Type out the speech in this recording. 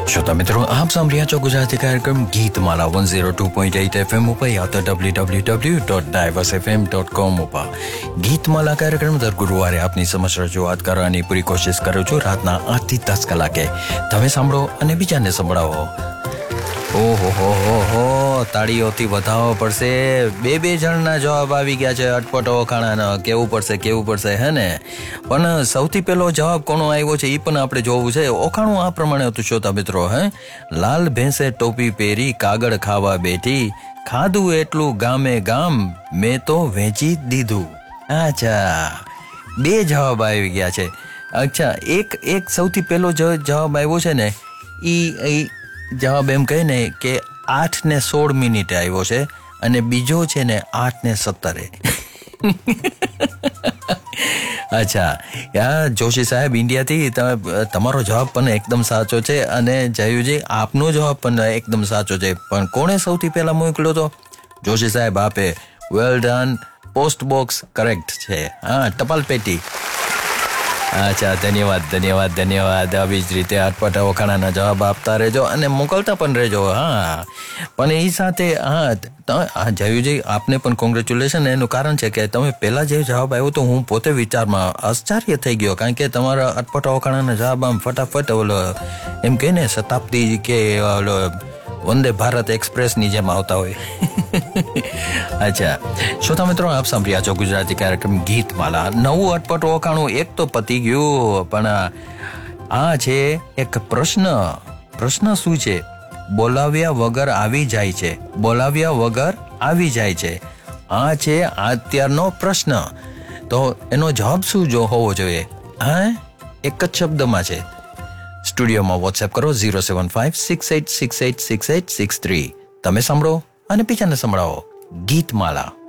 श्रोता मित्रों, आप सुन रहे हैं गुजराती कार्यक्रम गीतमाला 102.8 FM ઉપર યા તો www.diversefm.com ઉપર ગીતમાલા કાર્યક્રમ દર ગુરુવારે આપની સમક્ષ રજૂઆત કરવાની પૂરી કોશિશ કરું છું રાતના 8 થી 10 કલાકે. તમે સાંભળો અને બીજાને સંભળાવો. ઓહો તાળીઓથી વધાવવો પડશે. બે જણના જવાબ આવી ગયા છે અટપટો ખાણાના. કેવું પડશે હે ને. પણ સૌથી પહેલો જવાબ કોનો આવ્યો છે એ પણ આપણે જોવું છે. ઓખાણું આ પ્રમાણે હતું શ્રોતા મિત્રો. હે, લાલ ભેંસે ટોપી પહેરી કાગળ ખાવા બેઠી, ખાધું એટલું ગામે ગામ, મેં તો વેચી દીધું. અચ્છા, બે જવાબ આવી ગયા છે. અચ્છા, એક સૌથી પહેલો જવાબ આવ્યો છે ને ઈ જવાબ એમ કહે ને કે 8 ને 16 મિનિટે આવ્યો છે અને બીજો છે ને 8 ને 17. અચ્છા, યા જોશી સાહેબ ઇન્ડિયાથી તમારો જવાબ પણ એકદમ સાચો છે અને જયુજી આપનો જવાબ પણ એકદમ સાચો છે. પણ કોણે સૌથી પહેલા મોકલ્યો તો? જોશી સાહેબ આપે. Well done. Post box correct છે. હા, ટપાલ પેટી. અચ્છા, ધન્યવાદ. આવી જ રીતે અટપટા વખાણાના જવાબ આપતા રહેજો અને મોકલતા પણ રહેજો. હા, પણ એ સાથે જયુજી આપને પણ કોંગ્રેચ્યુલેશન. એનું કારણ છે કે તમે પહેલા જે જવાબ આવ્યો તો હું પોતે વિચારમાં આશ્ચર્ય થઈ ગયો, કારણ કે તમારા અટપટા વખાણાના જવાબ આમ ફટાફટ એમ કે ને શતાબ્દી કે વંદે ભારત એક્સપ્રેસની જેમ આવતા હોય. અચ્છા, શ્રોતા મિત્રો, આપ સાંભળ્યા છો ગુજરાતી કાર્યક્રમ ગીતમાલા. નવું અટપટ ઓખાણું એક તો પતી ગયું, પણ આ છે એક પ્રશ્ન. પ્રશ્ન શું છે? બોલાવ્યા વગર આવી જાય છે. આ છે અત્યારનો પ્રશ્ન. તો એનો જવાબ શું હોવો જોઈએ? હા, એક જ શબ્દમાં છે. સ્ટુડિયોમાં વોટ્સએપ કરો 07568686863. તમે સાંભળો અને બીજાને સંભળાવો. ગીતમાલા.